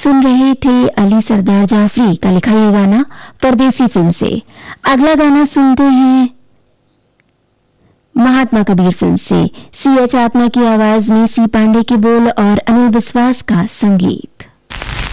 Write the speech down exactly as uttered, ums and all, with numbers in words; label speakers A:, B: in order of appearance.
A: सुन रहे थे अली सरदार जाफरी का लिखा ये गाना परदेसी फिल्म से। अगला गाना सुनते हैं महात्मा कबीर फिल्म से। सी एच आत्मा की आवाज में सी पांडे के बोल और अनिल विश्वास का संगीत।